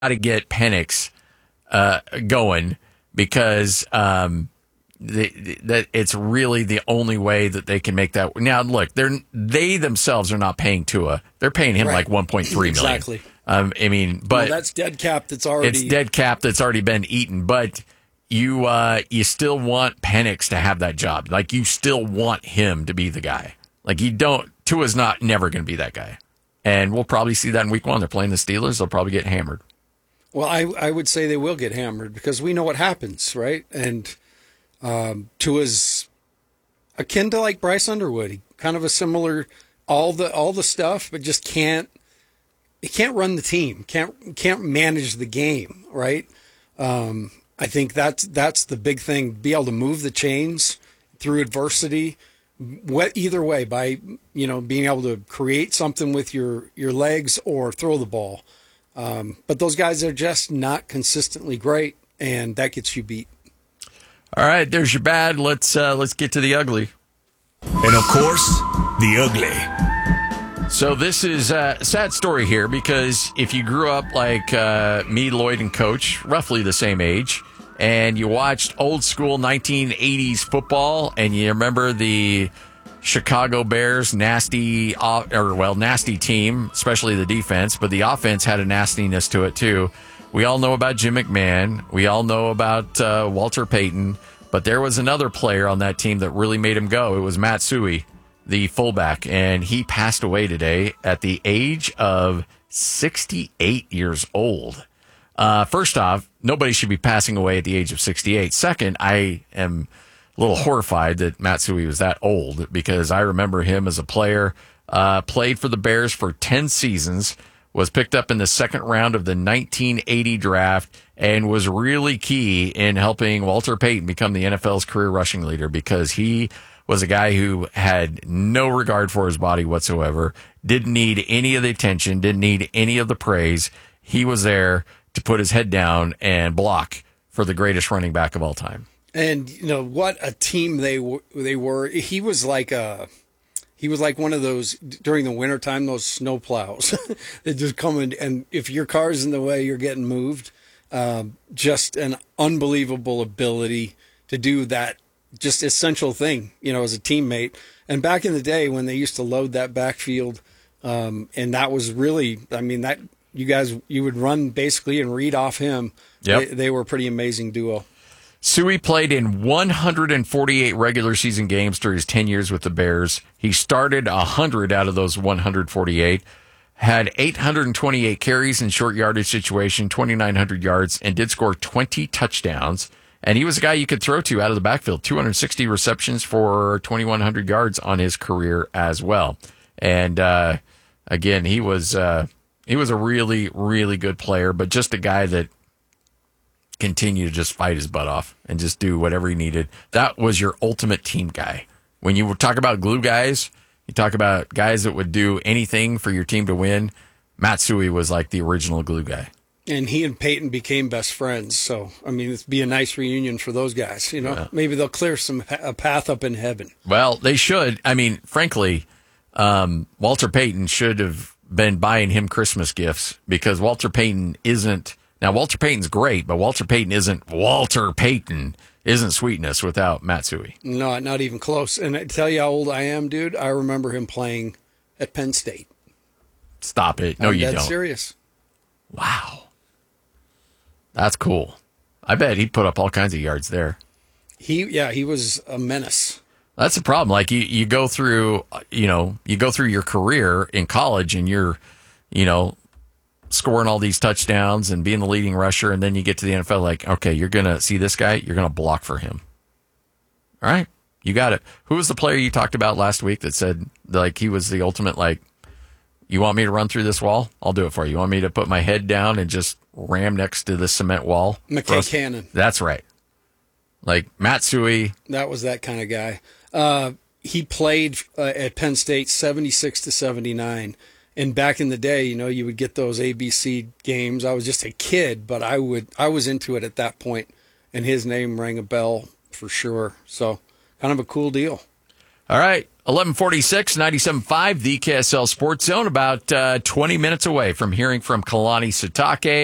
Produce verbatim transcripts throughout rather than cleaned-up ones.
to get Penix uh, going because um, the, that it's really the only way that they can make that. Now, look, they're they themselves are not paying Tua; they're paying him right. like one point three million. Exactly. Um, I mean, but well, that's dead cap. That's already it's dead cap that's already been eaten. But you uh, you still want Penix to have that job. Like you still want him to be the guy. Like you don't. Tua's not never going to be that guy. And we'll probably see that in week one. They're playing the Steelers. They'll probably get hammered. Well, I, I would say they will get hammered because we know what happens, right? And um, Tua's akin to like Bryce Underwood. He kind of a similar, all the all the stuff, but just can't he can't run the team, can't can't manage the game, right? Um, I think that's that's the big thing. Be able to move the chains through adversity. What, either way, by you know being able to create something with your, your legs or throw the ball, um, but those guys are just not consistently great, and that gets you beat. All right, there's your bad. Let's uh, let's get to the ugly, and of course, the ugly. So this is a sad story here because if you grew up like uh, me, Lloyd, and Coach, roughly the same age. And you watched old school nineteen eighties football, and you remember the Chicago Bears nasty, or well, nasty team, especially the defense, but the offense had a nastiness to it too. We all know about Jim McMahon. We all know about uh, Walter Payton, but there was another player on that team that really made him go. It was Matt Suhey, the fullback, and he passed away today at the age of sixty-eight years old. Uh, first off, nobody should be passing away at the age of sixty-eight. Second, I am a little horrified that Matt Suhey was that old because I remember him as a player, uh, played for the Bears for ten seasons, was picked up in the second round of the nineteen eighty draft, and was really key in helping Walter Payton become the N F L's career rushing leader because he was a guy who had no regard for his body whatsoever, didn't need any of the attention, didn't need any of the praise. He was there to put his head down and block for the greatest running back of all time. And you know what a team they w- they were. He was like a he was like one of those during the wintertime, those snow plows that just come in, and if your car's in the way, you're getting moved. Um, just an unbelievable ability to do that, just essential thing, you know, as a teammate. And back in the day when they used to load that backfield, um, and that was really, I mean that. You guys, you would run basically and read off him. Yep. They, they were a pretty amazing duo. Suhey played in one hundred forty-eight regular season games during his ten years with the Bears. He started one hundred out of those one hundred forty-eight, had eight hundred twenty-eight carries in short yardage situation, twenty-nine hundred yards, and did score twenty touchdowns. And he was a guy you could throw to out of the backfield, two hundred sixty receptions for twenty-one hundred yards on his career as well. And uh, again, he was... Uh, He was a really, really good player, but just a guy that continued to just fight his butt off and just do whatever he needed. That was your ultimate team guy. When you talk about glue guys, you talk about guys that would do anything for your team to win. Matt Suhey was like the original glue guy. And he and Peyton became best friends. So, I mean, it'd be a nice reunion for those guys. You know, yeah. Maybe they'll clear some a path up in heaven. Well, they should. I mean, frankly, um, Walter Payton should have been buying him Christmas gifts because Walter Payton isn't now Walter Payton's great, but Walter Payton isn't Walter Payton isn't sweetness without Matt Suhey. No, not even close. And I tell you how old I am, dude. I remember him playing at Penn State. Stop it. No, I'm you dead don't. serious. Wow. That's cool. I bet he put up all kinds of yards there. He yeah, he was a menace. That's the problem. Like you, you go through, you know, you go through your career in college and you're, you know, scoring all these touchdowns and being the leading rusher. And then you get to the N F L like, okay, you're going to see this guy. You're going to block for him. All right. You got it. Who was the player you talked about last week that said like he was the ultimate, like, you want me to run through this wall? I'll do it for you. You want me to put my head down and just ram next to the cement wall? McKay Cannon. That's right. Like Matt Suhey. That was that kind of guy. Uh, he played uh, at Penn State seventy-six to seventy-nine. And back in the day, you know, you would get those A B C games. I was just a kid, but I would I was into it at that point, and his name rang a bell for sure. So kind of a cool deal. All right, eleven forty-six, ninety-seven point five, the K S L Sports Zone, about uh, twenty minutes away from hearing from Kalani Sitake.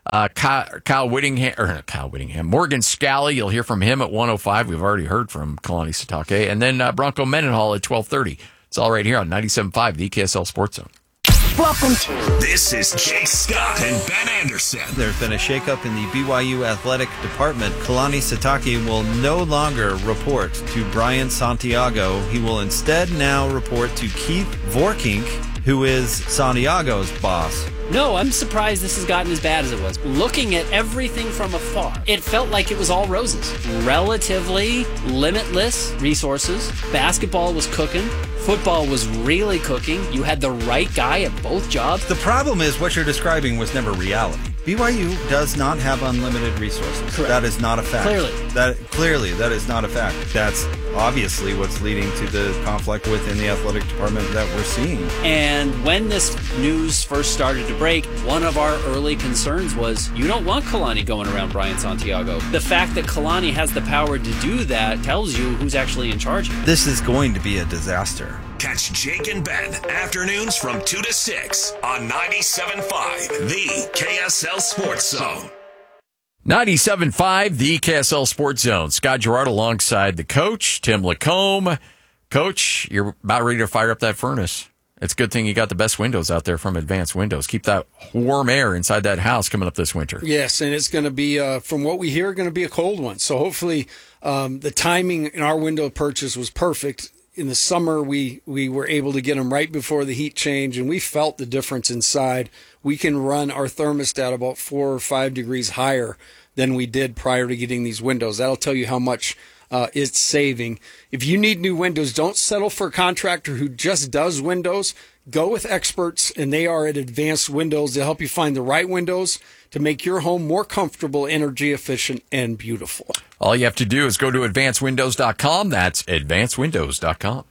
Uh, Kyle, Kyle Whittingham, or not Kyle Whittingham, Morgan Scally. You'll hear from him at one oh five. We've already heard from Kalani Sitake. And then uh, Bronco Mendenhall at twelve thirty. It's all right here on ninety-seven point five, the E K S L Sports Zone. Welcome to This is Jake Scott and Ben Anderson. There's been a shakeup in the B Y U athletic department. Kalani Sitake will no longer report to Brian Santiago. He will instead now report to Keith Vorkink, who is Santiago's boss. No, I'm surprised this has gotten as bad as it was. Looking at everything from afar, it felt like it was all roses. Relatively limitless resources. Basketball was cooking. Football was really cooking. You had the right guy at both jobs. The problem is what you're describing was never reality. B Y U does not have unlimited resources. Correct. That is not a fact. Clearly. That clearly that is not a fact. That's obviously what's leading to the conflict within the athletic department that we're seeing. And when this news first started to break, one of our early concerns was you don't want Kalani going around Brian Santiago. The fact that Kalani has the power to do that tells you who's actually in charge. This is going to be a disaster. Catch Jake and Ben afternoons from two to six on ninety-seven point five, the K S L Sports Zone. ninety-seven point five, the K S L Sports Zone. Scott Gerard alongside the coach, Tim Lacombe. Coach, you're about ready to fire up that furnace. It's a good thing you got the best windows out there from Advanced Windows. Keep that warm air inside that house coming up this winter. Yes, and it's going to be, uh, from what we hear, going to be a cold one. So hopefully um, the timing in our window purchase was perfect. In the summer, we, we were able to get them right before the heat change, and we felt the difference inside. We can run our thermostat about four or five degrees higher than we did prior to getting these windows. That'll tell you how much uh, it's saving. If you need new windows, don't settle for a contractor who just does windows. Go with experts, and they are at Advanced Windows. They'll help you find the right windows to make your home more comfortable, energy efficient, and beautiful. All you have to do is go to advanced windows dot com. That's advanced windows dot com.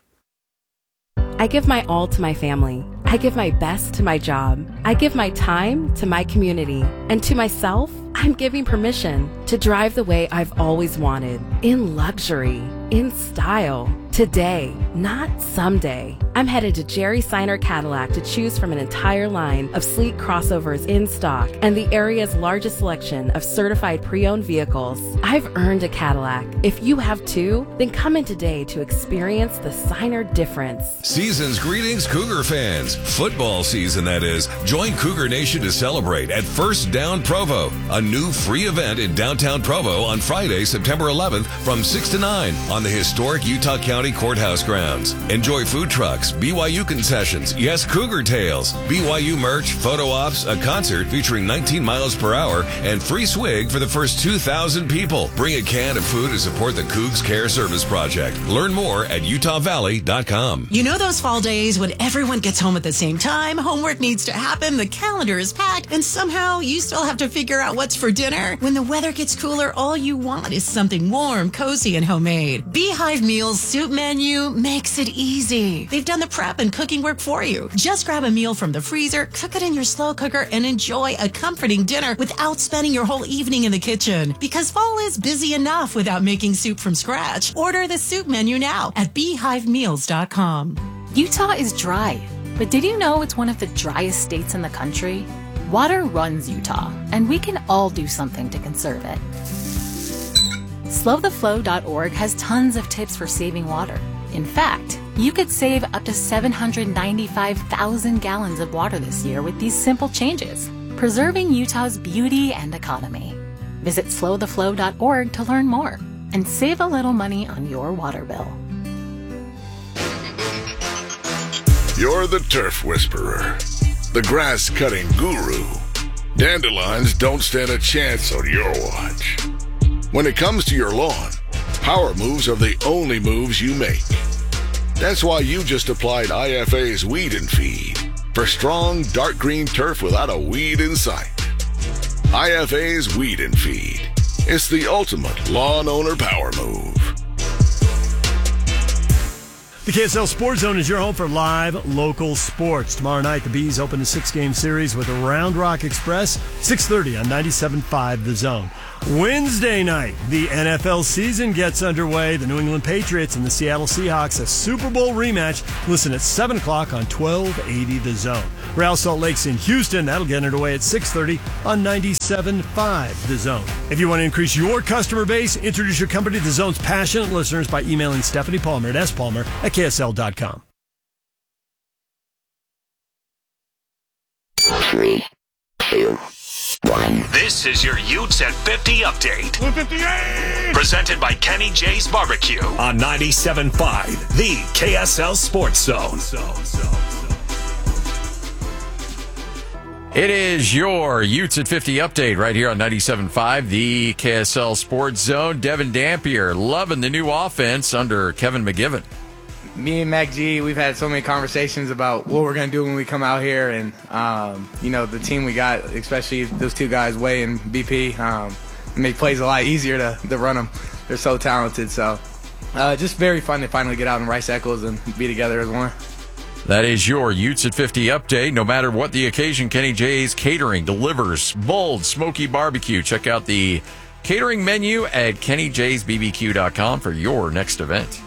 I give my all to my family. I give my best to my job. I give my time to my community. And to myself, I'm giving permission to drive the way I've always wanted. In luxury, in style. Today, not someday. I'm headed to Jerry Seiner Cadillac to choose from an entire line of sleek crossovers in stock and the area's largest selection of certified pre-owned vehicles. I've earned a Cadillac. If you have too, then come in today to experience the Seiner difference. Season's greetings, Cougar fans. Football season, that is. Join Cougar Nation to celebrate at First Down Provo, a new free event in downtown Provo on Friday, September eleventh from six to nine on the historic Utah County Courthouse grounds. Enjoy food trucks, B Y U concessions, yes, Cougar Tales, B Y U merch, photo ops, a concert featuring nineteen miles per hour, and free swig for the first two thousand people. Bring a can of food to support the Cougs Care Service Project. Learn more at utah valley dot com. You know those fall days when everyone gets home at the same time, homework needs to happen, the calendar is packed, and somehow you still have to figure out what's for dinner? When the weather gets cooler, all you want is something warm, cozy, and homemade. Beehive Meals Soup Menu makes it easy. They've done the prep and cooking work for you. Just grab a meal from the freezer, cook it in your slow cooker, and enjoy a comforting dinner without spending your whole evening in the kitchen. Because fall is busy enough without making soup from scratch. Order the soup menu now at beehive meals dot com. Utah is dry, but did you know it's one of the driest states in the country? Water runs Utah, and we can all do something to conserve it. slow the flow dot org has tons of tips for saving water. In fact, you could save up to seven hundred ninety-five thousand gallons of water this year with these simple changes, preserving Utah's beauty and economy. Visit slow the flow dot org to learn more and save a little money on your water bill. You're the turf whisperer, the grass-cutting guru. Dandelions don't stand a chance on your watch. When it comes to your lawn, power moves are the only moves you make. That's why you just applied I F A's Weed and Feed for strong, dark green turf without a weed in sight. I F A's Weed and Feed. It's the ultimate lawn owner power move. The K S L Sports Zone is your home for live local sports. Tomorrow night, the Bees open a six-game series with the Round Rock Express, six thirty on ninety-seven point five The Zone. Wednesday night, the N F L season gets underway. The New England Patriots and the Seattle Seahawks, a Super Bowl rematch. Listen at seven o'clock on twelve eighty The Zone. Real Salt Lake's in Houston. That'll get underway at six thirty on ninety-seven point five The Zone. If you want to increase your customer base, introduce your company to The Zone's passionate listeners by emailing Stephanie Palmer at s palmer at k s l dot com. Three, two, one. This is your Utes at fifty update. fifty-eight! Presented by Kenny J's Barbecue on ninety-seven point five, the K S L Sports Zone. It is your Utes at fifty update right here on ninety-seven point five, the K S L Sports Zone. Devin Dampier loving the new offense under Kevin McGivern. Me and Mac G, we've had so many conversations about what we're going to do when we come out here. And, um, you know, the team we got, especially those two guys, Way and B P, um, make plays a lot easier to, to run them. They're so talented. So uh, just very fun to finally get out in Rice Eccles and be together as one. That is your Utes at fifty update. No matter what the occasion, Kenny J's Catering delivers bold, smoky barbecue. Check out the catering menu at kenny j's b b q dot com for your next event.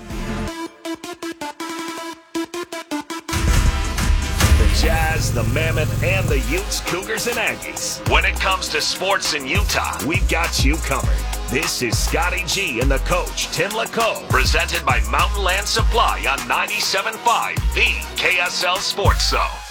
Jazz, the Mammoth, and the Utes, Cougars, and Aggies. When it comes to sports in Utah, we've got you covered. This is Scotty G and the coach, Tim LaCoe, presented by Mountain Land Supply on ninety-seven point five, the K S L Sports Zone.